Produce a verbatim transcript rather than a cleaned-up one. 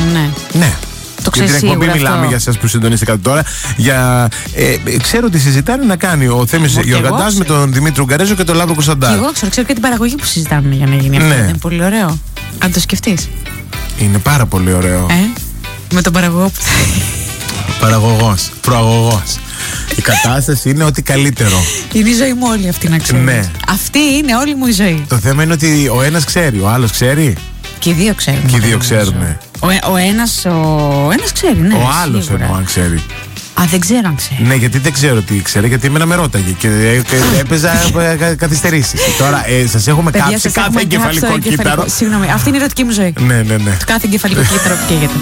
ναι. Ναι. Το ξέρεις για την εκπομπή σίγουρα μιλάμε αυτό. για εσάς που συντονίσετε τώρα. Για, ε, ξέρω ότι συζητάνε να κάνει ο Θέμης Γεωργαντάς με τον Δημήτρη Ουγγαρέζο και τον Λάμπρο Κωνσταντάρ. Και εγώ ξέρω, ξέρω και την παραγωγή που συζητάμε για να γίνει αυτό. Ναι. Είναι πολύ ωραίο. Αν το σκεφτείς. Είναι πάρα πολύ ωραίο. Ε, με τον παραγωγό που θα. Παραγωγός, προαγωγός. Η κατάσταση είναι ότι καλύτερο. Είναι η ζωή μου όλη αυτή, να ξέρεις. Ναι. Αυτή είναι όλη μου η ζωή. Το θέμα είναι ότι ο ένας ξέρει, ο άλλος ξέρει. Και οι δύο ξέρουν. Και οι δύο ξέρουν. Ο, ε- ο ένας ο ένας ξέρει, ναι. Ο άλλος σίγουρα. εννοώ αν ξέρει. Α, δεν ξέρω αν ξέρει. Ναι, γιατί δεν ξέρω τι ξέρει, γιατί εμένα με ρώταγε και ε, και έπαιζα ε, κα- καθυστερήσεις. Τώρα ε, σας έχουμε Παιδιά, κάψει σας κάθε έχουμε κάψει το εγκεφαλικό κύτταρο. Συγγνώμη, αυτή είναι η ερωτική μου ζωή. Ναι, ναι, ναι. Το κάθε εγκεφαλικό κύτταρο που καίγεται.